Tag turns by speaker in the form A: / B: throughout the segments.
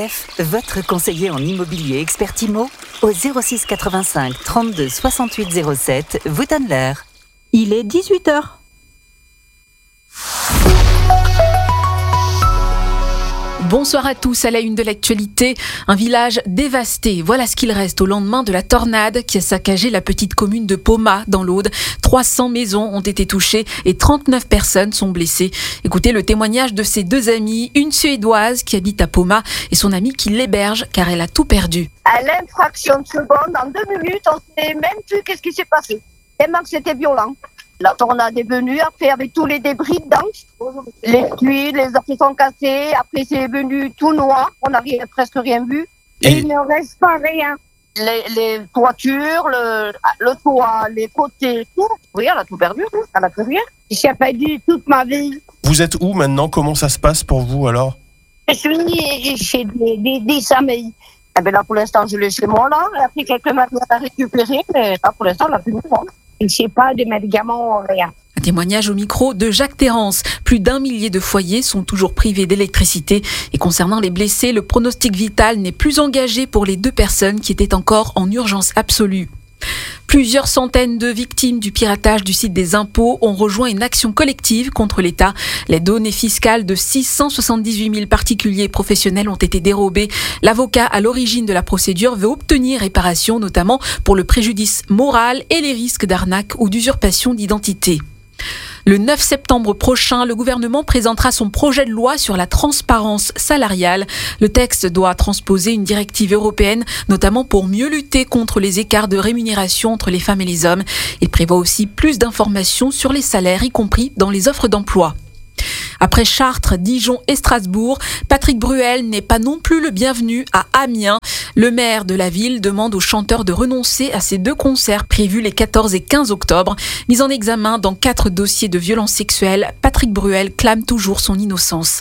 A: RCF, votre conseiller en immobilier expert IMO, au 06 85 32 68 07, vous donne l'heure.
B: Il est 18h.
C: Bonsoir à tous, à la une de l'actualité, un village dévasté. Voilà ce qu'il reste au lendemain de la tornade qui a saccagé la petite commune de Poma dans l'Aude. 300 maisons ont été touchées et 39 personnes sont blessées. Écoutez le témoignage de ses deux amies, une Suédoise qui habite à Poma et son amie qui l'héberge car elle a tout perdu.
D: À l'infraction de seconde, en 2 minutes, on ne sait même plus qu'est-ce qui s'est passé. Tellement que c'était violent. La tornade est venue, après avec tous les débris dedans, les tuiles, les arbres qui sont cassés, après c'est venu tout noir, on n'a presque rien vu.
E: Et
D: il ne reste pas rien. Les toitures, le toit, les côtés, tout. Oui, elle a tout perdu, elle n'a plus rien. J'ai perdu toute ma vie.
E: vous êtes où maintenant? Comment ça se passe pour vous alors?
D: Je suis chez des amis. Eh ben là, pour l'instant, je l'ai chez moi, là. Après, quelques matins à récupérer, mais là, pour l'instant, on n'a plus de moi. Je ne sais pas, des médicaments, rien.
C: Un témoignage au micro de Jacques Terrance. Plus d'1 millier de foyers sont toujours privés d'électricité. Et concernant les blessés, le pronostic vital n'est plus engagé pour les 2 personnes qui étaient encore en urgence absolue. Plusieurs centaines de victimes du piratage du site des impôts ont rejoint une action collective contre l'État. Les données fiscales de 678 000 particuliers et professionnels ont été dérobées. L'avocat à l'origine de la procédure veut obtenir réparation, notamment pour le préjudice moral et les risques d'arnaque ou d'usurpation d'identité. Le 9 septembre prochain, le gouvernement présentera son projet de loi sur la transparence salariale. Le texte doit transposer une directive européenne, notamment pour mieux lutter contre les écarts de rémunération entre les femmes et les hommes. Il prévoit aussi plus d'informations sur les salaires, y compris dans les offres d'emploi. Après Chartres, Dijon et Strasbourg, Patrick Bruel n'est pas non plus le bienvenu à Amiens. Le maire de la ville demande aux chanteurs de renoncer à ces 2 concerts prévus les 14 et 15 octobre. Mis en examen dans 4 dossiers de violences sexuelles, Patrick Bruel clame toujours son innocence.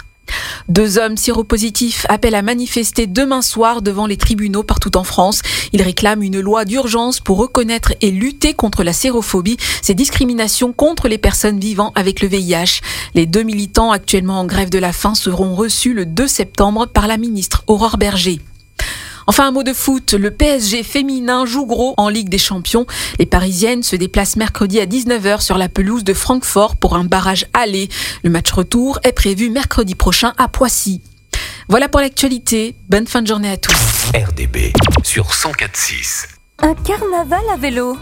C: 2 hommes séropositifs appellent à manifester demain soir devant les tribunaux partout en France. Ils réclament une loi d'urgence pour reconnaître et lutter contre la sérophobie, ces discriminations contre les personnes vivant avec le VIH. Les 2 militants actuellement en grève de la faim seront reçus le 2 septembre par la ministre Aurore Bergé. Enfin, un mot de foot, le PSG féminin joue gros en Ligue des Champions. Les Parisiennes se déplacent mercredi à 19h sur la pelouse de Francfort pour un barrage aller. Le match retour est prévu mercredi prochain à Poissy. Voilà pour l'actualité. Bonne fin de journée à tous.
F: RDB sur 104.6.
B: Un carnaval à vélo.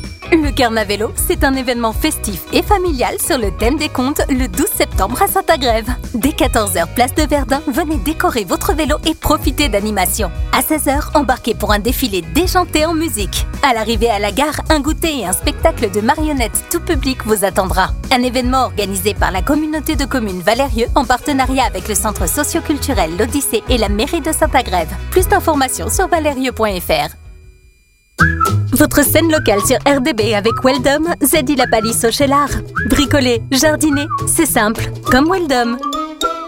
B: Le Carnavélo, c'est un événement festif et familial sur le thème des contes le 12 septembre à Saint-Agrève. Dès 14h, place de Verdun, venez décorer votre vélo et profiter d'animations. À 16h, embarquez pour un défilé déjanté en musique. À l'arrivée à la gare, un goûter et un spectacle de marionnettes tout public vous attendra. Un événement organisé par la communauté de communes Valérieux en partenariat avec le centre socio-culturel L'Odyssée et la mairie de Saint-Agrève. Plus d'informations sur valérieux.fr. Votre scène locale sur RDB avec Weldom, Zedi la palisse au Chelard. Bricoler, jardiner, c'est simple, comme Weldom.